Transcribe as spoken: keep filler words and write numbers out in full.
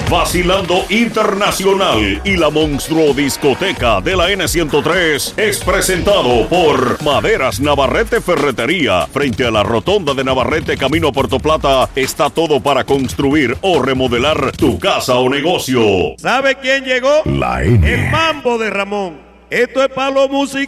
Vacilando Internacional y la Monstruo Discoteca de la N ciento tres es presentado por Maderas Navarrete Ferretería. Frente a la rotonda de Navarrete, camino a Puerto Plata, está todo para construir o remodelar tu casa o negocio. ¿Sabe quién llegó? La N. El mambo de Ramón. Esto es para los músicos.